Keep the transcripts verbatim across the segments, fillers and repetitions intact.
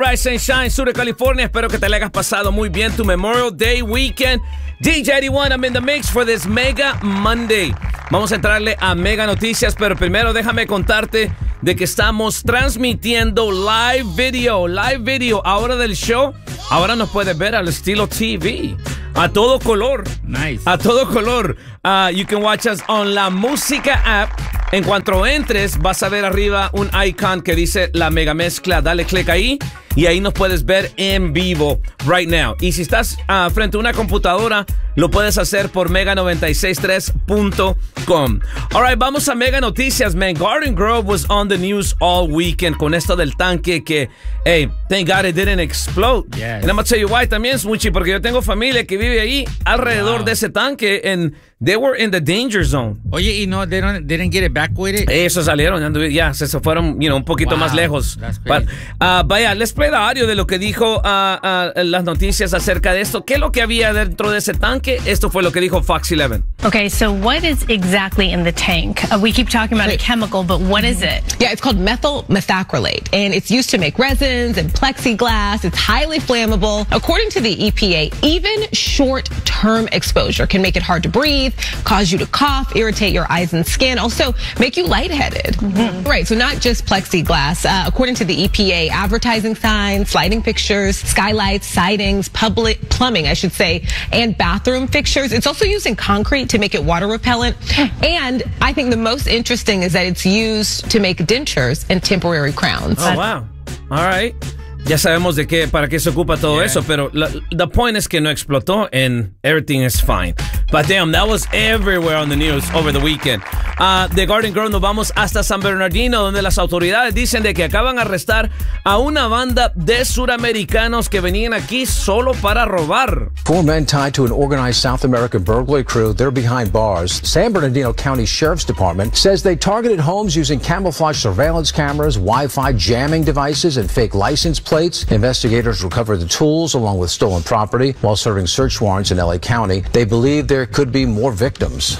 Rise and Shine, Sur de California. Espero que te le hayas pasado muy bien tu Memorial Day weekend. D J eighty-one, I'm in the mix for this Mega Monday. Vamos a entrarle a Mega Noticias, pero primero déjame contarte de que estamos transmitiendo live video, live video ahora del show. Ahora nos puedes ver al estilo T V. A todo color. Nice. A todo color. Uh, you can watch us on La Música app. En cuanto entres, vas a ver arriba un icon que dice La Mega Mezcla. Dale click ahí y ahí nos puedes ver en vivo right now. Y si estás uh, frente a una computadora, lo puedes hacer por mega noventa y seis tres punto com. All right, vamos a Mega Noticias, man. Garden Grove was on the news all weekend con esto del tanque que, hey, thank God it didn't explode. Yes. And I'm gonna tell you why también, Smoochie, porque yo tengo familia que vive ahí alrededor Wow. de ese tanque and they were in the danger zone. Oye, y no, they don't, they didn't get evacuated. Eso salieron, ya se, se fueron, you know, un poquito Wow, más lejos. that's crazy. But, uh, vaya, let's play the audio de lo que dijo uh, uh, las noticias acerca de esto. ¿Qué es lo que había dentro de ese tanque? Esto fue lo que dijo Fox eleven. Okay, so what is exactly in the tank? Uh, we keep talking about a chemical, but what is it? Yeah, it's called methyl methacrylate, and it's used to make resins and plexiglass. It's highly flammable. According to the E P A, even short-term exposure can make it hard to breathe, cause you to cough, irritate your eyes and skin, also make you lightheaded. Mm-hmm. Right, so not just plexiglass. Uh, according to the E P A, advertising signs, sliding fixtures, skylights, sidings, public plumbing, I should say, and bathroom fixtures. It's also used in concrete to make it water repellent. And I think the most interesting is that it's used to make dentures and temporary crowns. Oh, wow. All right. Ya sabemos de qué, para qué se ocupa todo Yeah. eso, pero la, the point is que no explotó and everything is fine. But damn, that was everywhere on the news over the weekend. Uh, de Garden Grove nos vamos hasta San Bernardino, donde las autoridades dicen de que acaban de arrestar a una banda de suramericanos que venían aquí solo para robar. Four men tied to an organized South American burglary crew. They're behind bars. San Bernardino County Sheriff's Department says they targeted homes using camouflage surveillance cameras, Wi-Fi jamming devices, and fake license plates. Investigators recovered the tools along with stolen property while serving search warrants in L A County. They believe there could be more victims.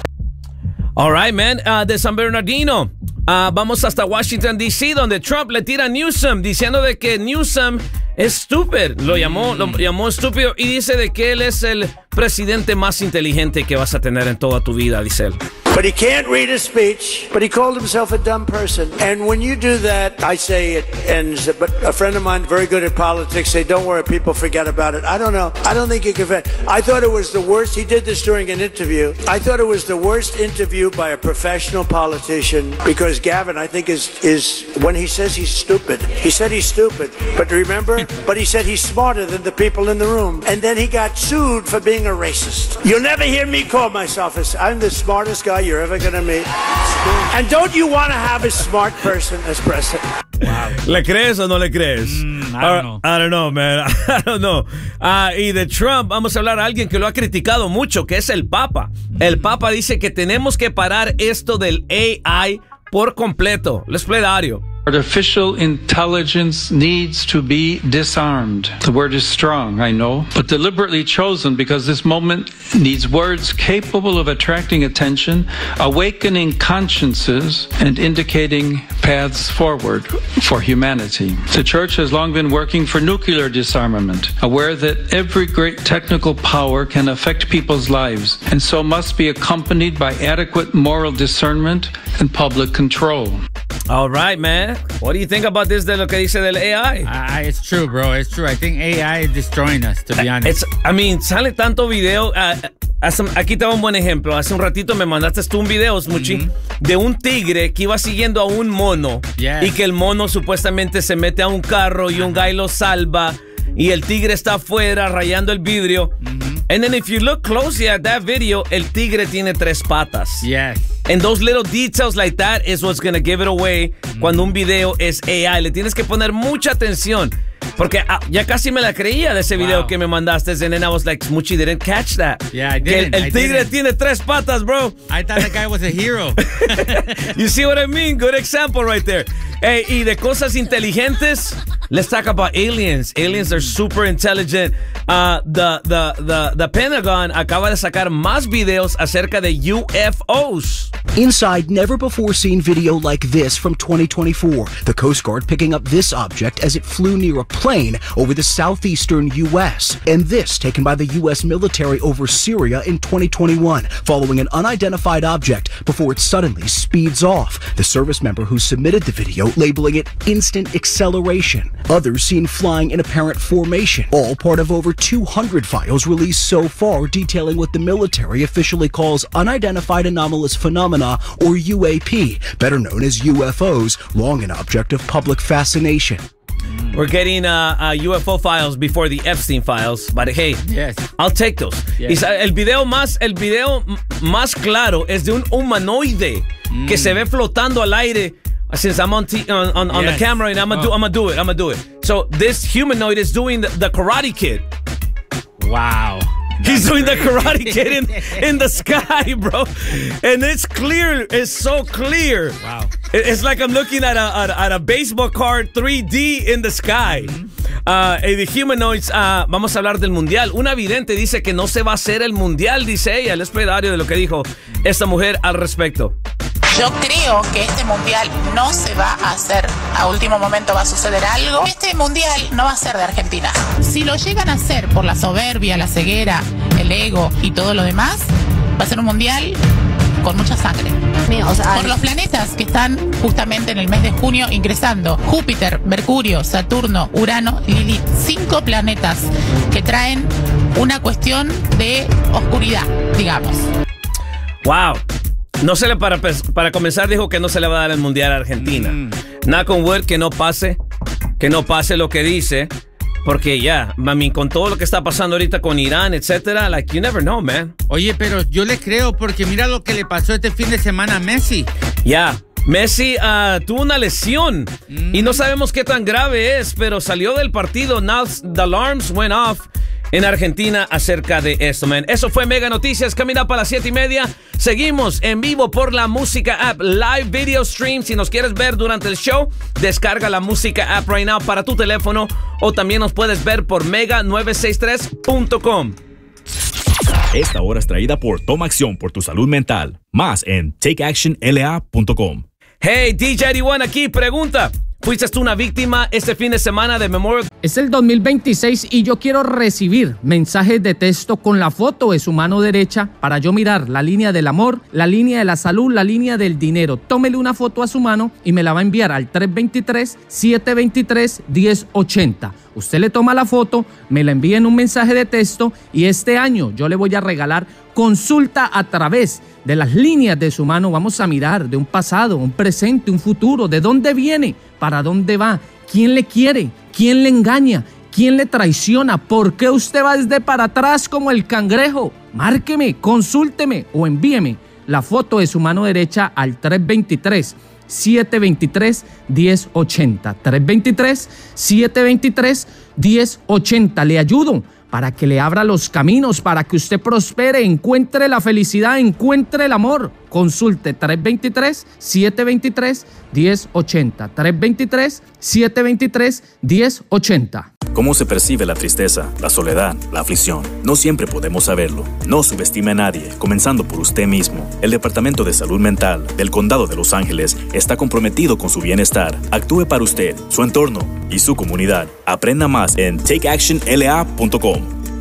All right, man. Uh, de San Bernardino, uh, vamos hasta Washington, D C, donde Trump le tira a Newsom diciendo de que Newsom es stupid. Lo llamó, lo llamó estúpido y dice de que él es el presidente más inteligente que vas a tener en toda tu vida, dice él. But he can't read a speech, but he called himself a dumb person. And when you do that, I say it ends. But a friend of mine, very good at politics, say, don't worry, people forget about it. I don't know. I don't think you can. I thought it was the worst. He did this during an interview. I thought it was the worst interview by a professional politician because Gavin, I think, is, is when he says he's stupid. He said he's stupid. But remember? But he said he's smarter than the people in the room. And then he got sued for being a racist. You'll never hear me call myself a, I'm the smartest guy you're ever gonna meet. And don't you want to have a smart person as president? Wow. ¿Le crees o no le crees? Mm, I don't know. I don't know, man. I don't know. Uh, y de Trump vamos a hablar a alguien que lo ha criticado mucho, que es el Papa. El Papa dice que tenemos que parar esto del A I por completo. Let's play the audio. Artificial intelligence needs to be disarmed. The word is strong, I know, but deliberately chosen because this moment needs words capable of attracting attention, awakening consciences, and indicating paths forward for humanity. The Church has long been working for nuclear disarmament, aware that every great technical power can affect people's lives, and so must be accompanied by adequate moral discernment and public control. All right, man. What do you think about this de lo que dice del A I? Uh, it's true, bro. It's true. I think A I is destroying us, to be honest. It's, I mean, sale tanto video. Uh, hace, aquí te doy un buen ejemplo. Hace un ratito me mandaste tú un video, Smoochie, mm-hmm. de un tigre que iba siguiendo a un mono. Yes. Y que el mono supuestamente se mete a un carro y un guy lo salva. Y el tigre está afuera rayando el vidrio. Mm-hmm. And then if you look closely at that video, el tigre tiene tres patas. Yes. And those little details like that is what's going to give it away mm. cuando un video es A I. Le tienes que poner mucha atención. Porque ah, ya casi me la creía de ese video wow. que me mandaste. And then I was like, Smoochie didn't catch that. Yeah, I didn't. Que el, el I tigre didn't. tiene tres patas, bro. I thought that guy was a hero. You see what I mean? Good example right there. Hey, y de cosas inteligentes, let's talk about aliens. Aliens are super intelligent. Uh, the, the, the, the Pentagon acaba de sacar más videos acerca de U F Os. Inside never-before-seen video like this from twenty twenty-four. The Coast Guard picking up this object as it flew near a plane over the southeastern U S. And this taken by the U S military over Syria in twenty twenty-one, following an unidentified object before it suddenly speeds off. The service member who submitted the video labeling it instant acceleration. Others seen flying in apparent formation, all part of over two hundred files released so far detailing what the military officially calls unidentified anomalous phenomena, or U A P, better known as U F Os, long an object of public fascination. We're getting uh, uh, U F O files before the Epstein files, but hey, yes. I'll take those. Yes. Y el video más, el video más claro es de un humanoide mm. que se ve flotando al aire. Since I'm on t- on, on, on yes. the camera and I'm gonna oh. do I'm gonna do it I'm gonna do it. So this humanoid is doing the, the Karate Kid. Wow. He's That's doing crazy. the Karate Kid in, in the sky, bro. And it's clear. It's so clear. Wow. It's like I'm looking at a, at a, at a baseball card three D in the sky. Mm-hmm. Uh, the humanoids, uh, vamos a hablar del mundial. Una vidente dice que no se va a hacer el mundial, dice ella. El espectáculo de lo que dijo esta mujer al respecto. Yo creo que este mundial no se va a hacer. A último momento va a suceder algo. Este mundial no va a ser de Argentina. Si lo llegan a hacer por la soberbia, la ceguera, el ego y todo lo demás, va a ser un mundial con mucha sangre. Por los planetas que están justamente en el mes de junio ingresando. Júpiter, Mercurio, Saturno, Urano, Lilith. Cinco planetas que traen una cuestión de oscuridad, digamos. Wow. No se le para, para comenzar dijo que no se le va a dar el mundial a Argentina. Mm. Nada con word que no pase, que no pase lo que dice, porque ya, yeah, mami, con todo lo que está pasando ahorita con Irán, etcétera, like you never know, man. Oye, pero yo le creo porque mira lo que le pasó este fin de semana a Messi. Ya. Yeah. Messi uh, tuvo una lesión mm. y no sabemos qué tan grave es, pero salió del partido. Now the alarms went off en Argentina acerca de esto, man. Eso fue Mega Noticias. Camina para las siete y media. Seguimos en vivo por la Música App. Live video stream. Si nos quieres ver durante el show, descarga la Música App right now para tu teléfono. O también nos puedes ver por mega nueve seis tres punto com. Esta hora es traída por Toma Acción por tu salud mental. Más en take action l a punto com. Hey, D J ochenta y uno aquí. Pregunta. ¿Fuiste tú una víctima este fin de semana de Memorial? Es el dos mil veintiséis y yo quiero recibir mensajes de texto con la foto de su mano derecha para yo mirar la línea del amor, la línea de la salud, la línea del dinero. Tómele una foto a su mano y me la va a enviar al tres dos tres, siete dos tres, uno cero ocho cero. Usted le toma la foto, me la envía en un mensaje de texto y este año yo le voy a regalar consulta a través de las líneas de su mano. Vamos a mirar de un pasado, un presente, un futuro, de dónde viene, para dónde va, quién le quiere, quién le engaña, quién le traiciona, por qué usted va desde para atrás como el cangrejo. Márqueme, consúlteme o envíeme la foto de su mano derecha al tres dos tres, siete dos tres, uno cero ocho cero. tres dos tres, siete dos tres, uno cero ocho cero. Le ayudo para que le abra los caminos, para que usted prospere, encuentre la felicidad, encuentre el amor. Consulte tres dos tres, siete dos tres, uno cero ocho cero. tres dos tres, siete dos tres, uno cero ocho cero. ¿Cómo se percibe la tristeza, la soledad, la aflicción? No siempre podemos saberlo. No subestime a nadie, comenzando por usted mismo. El Departamento de Salud Mental del Condado de Los Ángeles está comprometido con su bienestar. Actúe para usted, su entorno y su comunidad. Aprenda más en take action l a punto com.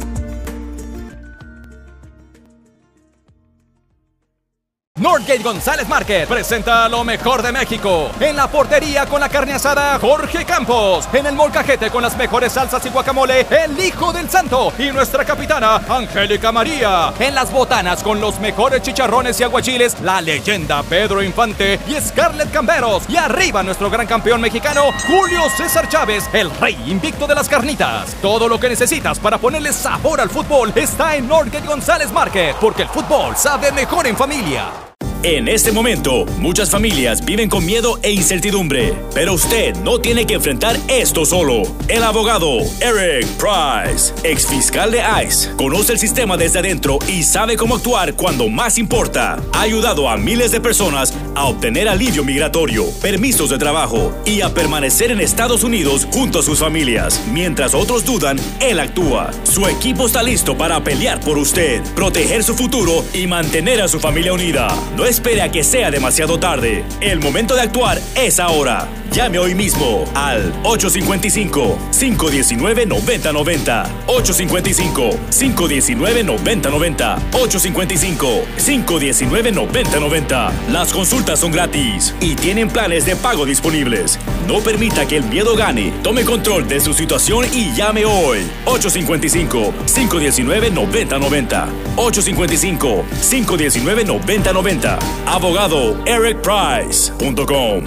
Northgate González Market presenta lo mejor de México. En la portería con la carne asada Jorge Campos. En el molcajete con las mejores salsas y guacamole el Hijo del Santo y nuestra capitana Angélica María. En las botanas con los mejores chicharrones y aguachiles la leyenda Pedro Infante y Scarlett Camberos. Y arriba nuestro gran campeón mexicano Julio César Chávez, el rey invicto de las carnitas. Todo lo que necesitas para ponerle sabor al fútbol está en Northgate González Market, porque el fútbol sabe mejor en familia. En este momento, muchas familias viven con miedo e incertidumbre, pero usted no tiene que enfrentar esto solo. El abogado Eric Price, ex fiscal de ICE, conoce el sistema desde adentro y sabe cómo actuar cuando más importa. Ha ayudado a miles de personas a obtener alivio migratorio, permisos de trabajo y a permanecer en Estados Unidos junto a sus familias. Mientras otros dudan, él actúa. Su equipo está listo para pelear por usted, proteger su futuro y mantener a su familia unida. No espere a que sea demasiado tarde. El momento de actuar es ahora. Llame hoy mismo al ocho cinco cinco, cinco uno nueve, nueve cero nueve cero, ocho cinco cinco, cinco uno nueve, nueve cero nueve cero, ocho cinco cinco, cinco uno nueve, nueve cero nueve cero. Las consultas son gratis y tienen planes de pago disponibles. No permita que el miedo gane. Tome control de su situación y llame hoy. ocho cinco cinco, cinco uno nueve, nueve cero nueve cero, ocho cinco cinco, cinco uno nueve, nueve cero nueve cero. abogado eric price punto com.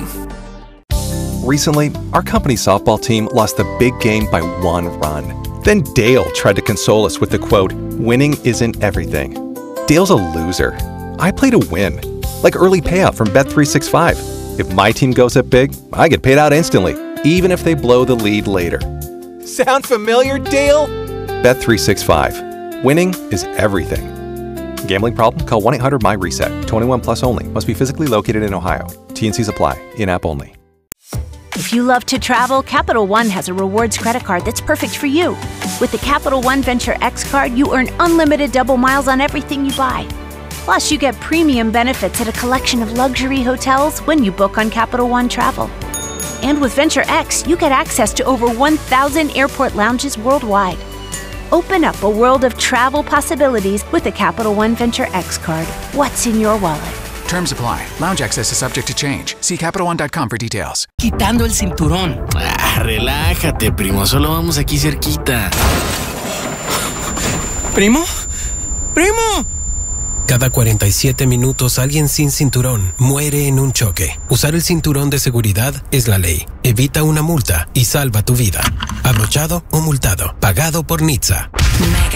Recently, our company's softball team lost the big game by one run. Then Dale tried to console us with the quote, "Winning isn't everything." Dale's a loser. I play to win. Like early payout from Bet three sixty-five. If my team goes up big, I get paid out instantly, even if they blow the lead later. Sound familiar, Dale? Bet three sixty-five. Winning is everything. Gambling problem? Call one eight hundred M Y reset. twenty-one plus only. Must be physically located in Ohio. T N Cs apply. In-app only. If you love to travel, Capital One has a rewards credit card that's perfect for you. With the Capital One Venture X card, you earn unlimited double miles on everything you buy. Plus, you get premium benefits at a collection of luxury hotels when you book on Capital One Travel. And with Venture X, you get access to over one thousand airport lounges worldwide. Open up a world of travel possibilities with the Capital One Venture X card. What's in your wallet? Terms apply. Lounge access is subject to change. See Capital One dot com for details. Quitando el cinturón. Ah, relájate, primo. Solo vamos aquí cerquita. ¿Primo? ¡Primo! Cada cuarenta y siete minutos alguien sin cinturón muere en un choque. Usar el cinturón de seguridad es la ley. Evita una multa y salva tu vida. Abrochado o multado. Pagado por N H T S A.